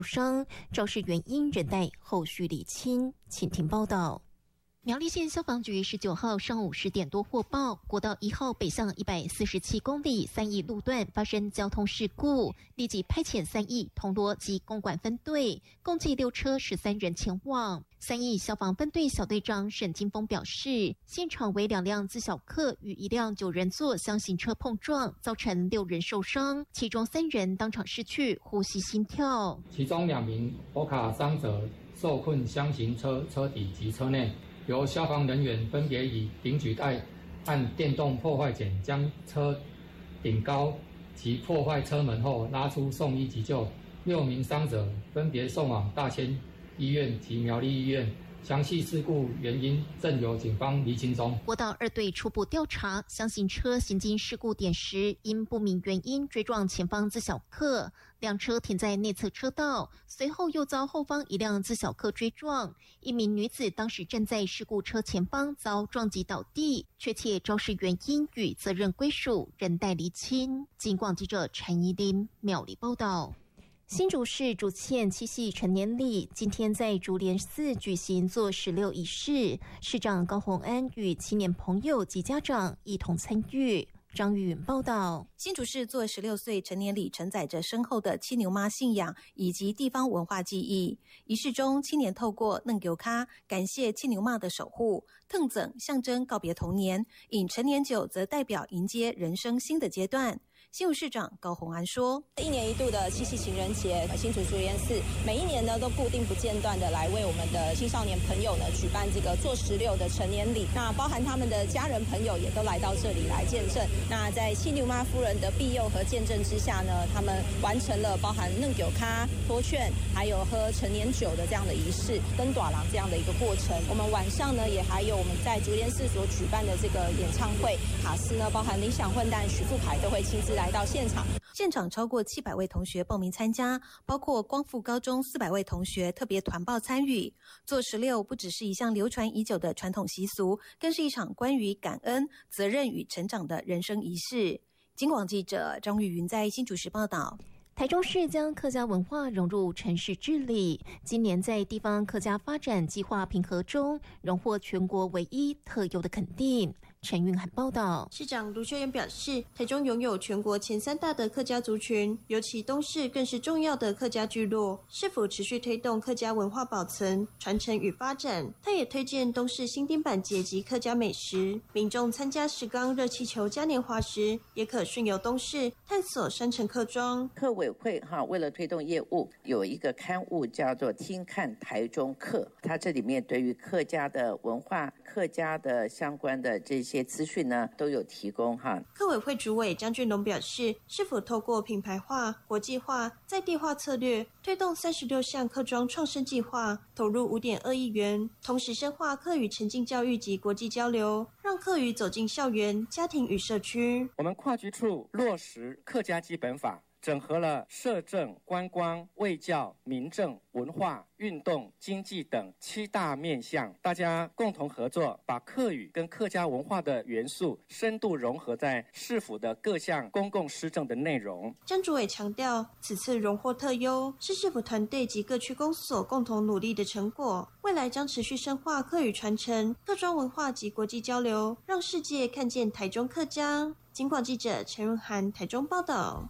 伤，肇事原因仍待后续厘清。请听报道。苗栗县消防局19号上午10点多获报，国道1号北向147公里3义路段发生交通事故，立即派遣3义铜锣及公管分队，共计6车13人前往。3义消防分队小队长沈金峰表示，现场为2辆自小客与1辆9人座厢型车碰撞，造成6人受伤，其中3人当场失去呼吸心跳， 其中2名欧卡伤者受困厢型车车底及车内。由消防人员分别以顶举带和电动破坏钳将车顶高及破坏车门后拉出送医急救，6名伤者分别送往大仙医院及苗栗医院。详细事故原因正由警方厘清中。 国道2队初步调查，厢型车行经事故点时，因不明原因追撞前方自小客，2车停在内侧车道，随后又遭后方1辆自小客追撞。1名女子当时站在事故车前方，遭撞击倒地，确切肇事原因与责任归属仍待厘清。警广记者陈怡琳苗栗报道。新竹市竹堑七夕成年礼今天在竹联寺举行做16仪式，市长高虹安与青年朋友及家长一同参与。张玉允报道。 新竹市做16岁成年礼承载着深厚的七牛妈信仰以及地方文化记忆。仪式中，青年透过嫩油咖感谢七牛妈的守护，腾整象征告别童年，饮成年酒则代表迎接人生新的阶段。新竹市长高虹安说 ，1年1度的七夕情人节，新竹竹联寺每一年呢都固定不间断的来为我们的青少年朋友呢举办这个做16的成年礼，那包含他们的家人朋友也都来到这里来见证。那在七牛妈夫人的庇佑和见证之下呢，他们完成了包含嫩酒咖、脱券，还有喝成年酒的这样的仪式，登短廊这样的一个过程。我们晚上呢也还有我们在竹联寺所举办的这个演唱会，卡司呢包含理想混蛋、许富凯都会亲自来到现场。 现场超过700位同学报名参加，包括光复高中400位同学特别团报参与。做16不只是一项流传已久的传统习俗，更是一场关于感恩、责任与成长的人生仪式。警广记者张玉云在新竹市报道。 台中市将客家文化融入城市治理，今年在地方客家发展计划评核中荣获全国唯一特优的肯定。陈韵涵报道。 市长卢秀燕表示，台中拥有全国前3大的客家族群，尤其东市更是重要的客家聚落，是否持续推动客家文化保存、传承与发展？他也推荐东市新丁板节及客家美食，民众参加石冈热气球嘉年华时，也可顺游东市探索山城客庄。 客委会为了推动业务，有一个刊物叫做听看台中客，它这里面对于客家的文化、客家的相关的这些资讯呢都有提供客委会主委张俊龙表示，是否透过品牌化、国际化、在地化策略，推动36项客庄创生计划，投入5.2亿元，同时深化客语沉浸教育及国际交流，让客语走进校园、家庭与社区。 我们跨局处落实客家基本法，整合了社政、观光、卫教、民政、文化、运动、经济等7大面向，大家共同合作，把客语跟客家文化的元素深度融合在市府的各项公共施政的内容。 张主委强调，此次荣获特优是市府团队及各区公所共同努力的成果，未来将持续深化客语传承、客庄文化及国际交流，让世界看见台中客家。警广记者陈润涵台中报道。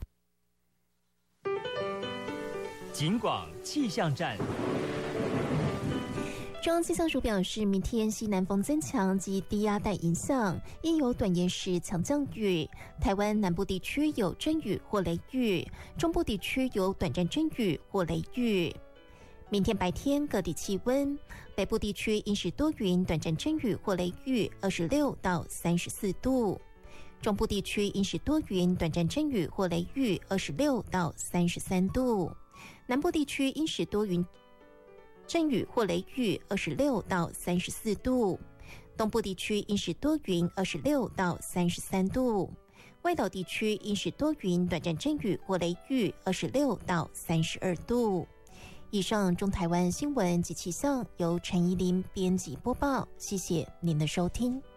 警广气象站。 中央气象署表示，明天西南风增强及低压带影响，亦有短延时强降雨。台湾南部地区有阵雨或雷雨，中部地区有短暂阵雨或雷雨。明天白天各地气温，北部地区阴时多云，短暂阵雨或雷雨，26到34度。中部地区阴时多云，短暂阵雨或雷雨，26到33度。南部地区阴时多云，阵雨或雷雨，26到34度。东部地区阴时多云，26到33度。外岛地区阴时多云，短暂阵雨或雷雨，26到32度。以上中台湾新闻及气象由陈怡琳编辑播报，谢谢您的收听。